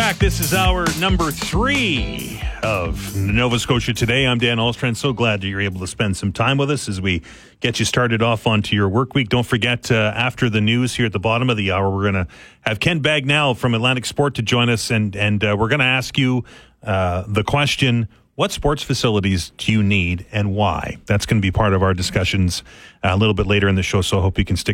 back. This is our number 3 of Nova Scotia Today. I'm Dan Alstrand. So glad that you're able to spend some time with us as we get you started off onto your work week. Don't forget, after the news here at the bottom of the hour, we're going to have Ken Bagnall from Atlantic Sport to join us, and we're going to ask you the question, what sports facilities do you need and why? That's going to be part of our discussions a little bit later in the show, so I hope you can stick